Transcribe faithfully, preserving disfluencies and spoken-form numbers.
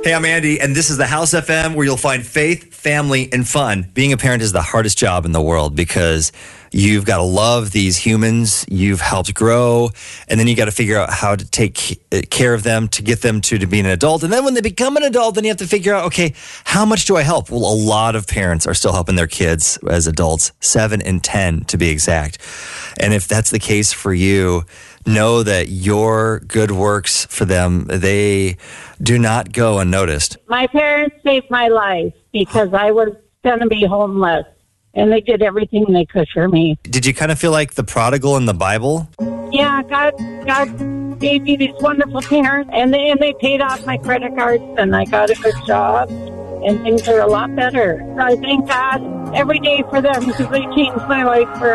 Hey, I'm Andy, and this is the House F M, where you'll find faith, family, and fun. Being a parent is the hardest job in the world because you've got to love these humans you've helped grow, and then you got to figure out how to take care of them to get them to, to be an adult. And then when they become an adult, then you have to figure out, okay, how much do I help? Well, a lot of parents are still helping their kids as adults, seven and ten to be exact. And if that's the case for you, know that your good works for them, they do not go unnoticed. My parents saved my life because I was going to be homeless, and they did everything they could for me. Did you kind of feel like the prodigal in the Bible? Yeah, God, God gave me these wonderful parents, and they, and they paid off my credit cards, and I got a good job, and things are a lot better. I thank God every day for them because they changed my life for